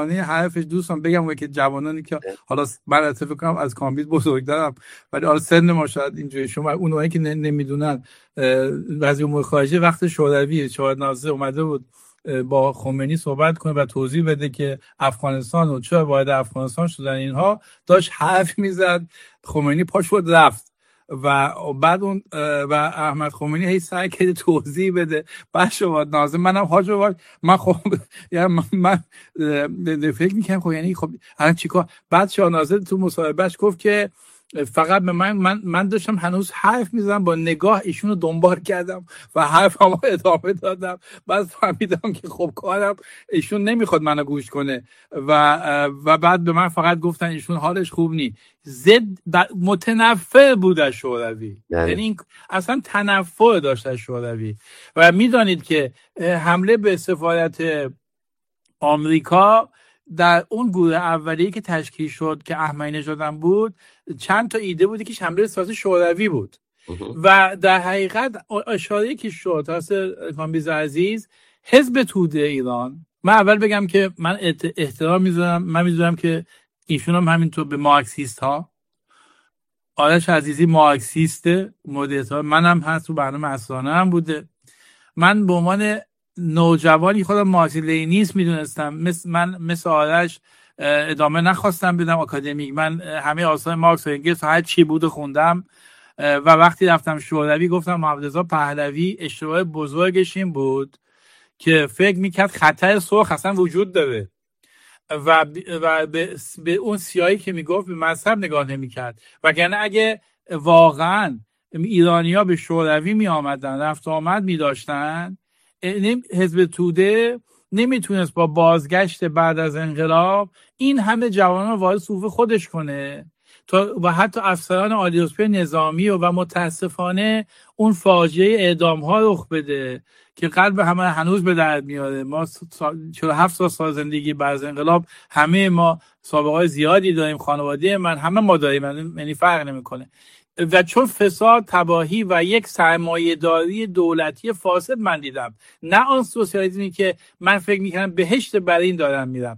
افسانه حرفش دوستان بگم که جوانانی که حالا من اتفاق کنم از کامبیز بزرگترم ولی حالا سن ما شاید اینجوری، شما اونایی که نمیدونن وزیر امور خارجه وقت شوروی شاهد ناظر اومده بود با خمینی صحبت کنه و توضیح بده که افغانستان و چرا وارد افغانستان شدن، اینها داشت حرف میزد، خمینی پاش شد رفت و بعد اون و احمد خمینی هی سعی کرده توضیح بده. بعد شاهد ناظر منم حاج بابا من خب یعنی من فکر میکنم خب یعنی خب الان چیکار. بعد شاهد ناظر تو مصاحبهش گفت که فقط به من داشتم هنوز حرف میزدم، با نگاه ایشون رو دنبال کردم و حرفمو ادامه دادم. بعد فهمیدم که خب کارم ایشون نمیخواد منو گوش کنه و بعد به من فقط گفتن ایشون حالش خوب نی. متنفر بود از شوروی، یعنی اصلا تنفر داشت از شوروی. و میدانید که حمله به سفارت آمریکا در اون گروه اولیه که تشکیل شد که احمدی نژاد بود، چند تا ایده بودی که حمله سیاسی شوروی بود و در حقیقت اشاره که شد توسط کامبیز عزیز حزب توده ایران. من اول بگم که من احترام میذارم، من میذارم که ایشون هم همینطور به مارکسیست ها، آرش عزیزی مارکسیسته مورد احترام، منم هست، تو برنامه اسرانه هم بوده. من به عنوان نوجوانی خودم مارکسی لنینیست میدونستم، مثل آرش ادامه نخواستم بدم آکادمیک. من همه آثار مارکس و انگلس هر چی بود خوندم و وقتی رفتم شوروی گفتم محمد رضا پهلوی اشتباه بزرگش این بود که فکر میکرد خطر سرخ اصلا وجود داره و به اون سیاهی که میگفت به مذهب نگاه نمیکرد. وگرنه اگه واقعا ایرانی‌ها به شوروی میآمدن، رفت آمد میداشتن، حزب توده نمیتونست با بازگشت بعد از انقلاب این همه جوانان وارد صفوف خودش کنه و حتی افسران عالی‌رتبه نظامی و متاسفانه اون فاجعه اعدام ها رخ بده که قلب همه هنوز به درد میاره. ما 47 سال زندگی بعد از انقلاب همه ما سابقه زیادی داریم، خانواده من همه ما داریم، یعنی فرق نمیکنه. و چون فساد، تباهی و یک سرمایه‌داری دولتی فاسد من دیدم، نه آن سوسیالیسمی که من فکر می‌کردم بهشت برای این دارم میرم.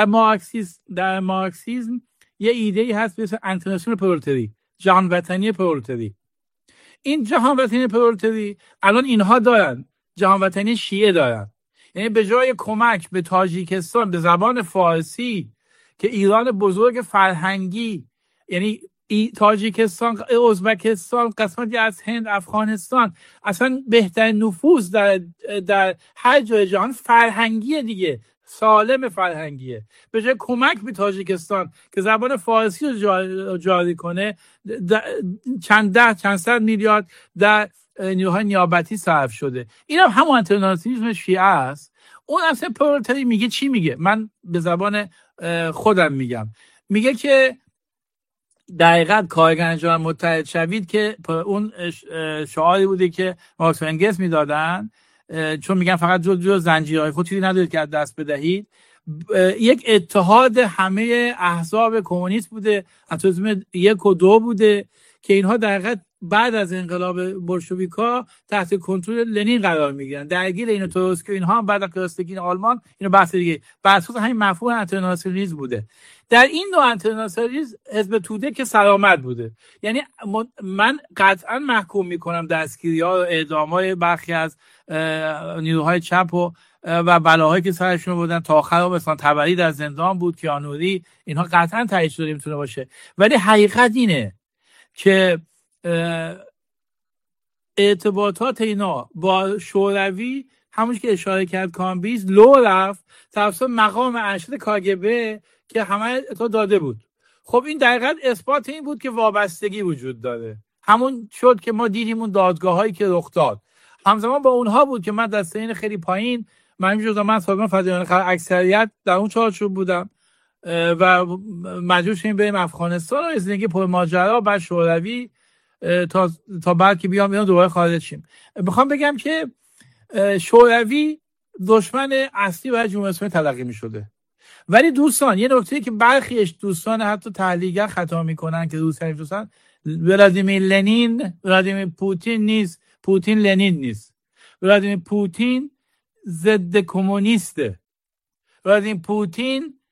در مارکسیسم یه ایده‌ای هست به اسم انترناسیونال پرولتری، جهان وطنی پرولتری. این جهان وطنی پرولتری الان اینها دارن، جهان وطنی شیعه دارن. یعنی به جای کمک به تاجیکستان به زبان فارسی که ایران بزرگ فرهنگی، یعنی تاجیکستان، ازبکستان، قسمتی از هند، افغانستان، اصلا بهترین نفوذ در هر جای جهان فرهنگیه دیگه، سالم فرهنگیه. به جای کمک به تاجیکستان که زبان فارسی رو جاری کنه، چند صد میلیارد در نیروهای نیابتی صرف شده. این هم همون انترناسیونالیسم شیعه است. اون اصلا پرولتری میگه چی میگه؟ من به زبان خودم میگم، میگه که دقیقاً کارگران جهان متحد شوید، که اون شعاری بوده که مارکس و انگلس میدادن، چون میگن فقط جز زنجیرهای خود چیزی ندارید که از دست بدهید. یک اتحاد همه احزاب کمونیست بوده، اتوزم 1 و 2 بوده که اینها در حقیقت بعد از انقلاب بولشویک‌ها تحت کنترل لنین قرار میگیرن، درگیر این تروتسکی و اینها هم بعد از کلاسیکی آلمان. اینو بحث دیگه بر اساس همین مفهوم انترناسیونالیسم بوده. در این نوع انترناسیونالیسم حزب توده که سرآمد بوده. یعنی من قطعا محکوم میکنم دستگیری‌ها و اعدام‌های برخی از نیروهای چپ و بلاهایی که سرشون بودن تا آخر، مثلا تبری در زندان بود، کیانوری، اینها قطعا تایید شده میتونه باشه. ولی حقیقت اینه که ارتباطات اینا با شوروی، همونش که اشاره کرد کامبیز، لو رفت توسط مقام ارشد کاگبه که همه اطلاع داده بود. خب این دقیقاً اثبات این بود که وابستگی وجود داره. همون شد که ما دیدیم اون دادگاه‌هایی که رخ داد همزمان با اونها بود که من در سین خیلی پایین، من سازمان فدراسیون خبر اکثریت در اون چارچوب بودم و مجبور شدیم بریم افغانستان و زندگی پر ماجرا بعد شوروی تا بعد که بیام دوباره خارج شیم. میخوام بگم که شوروی دشمن اصلی برای جمهوری اسلامی تلقی می‌شده. ولی دوستان یه نکته که برخیش دوستان حتی تحلیلگر خطا میکنن که روسیه دوستان، ولادیمیر پوتین نیست، پوتین لنین نیست. ولادیمیر پوتین ضد کمونیسته. ولادیمیر پوتین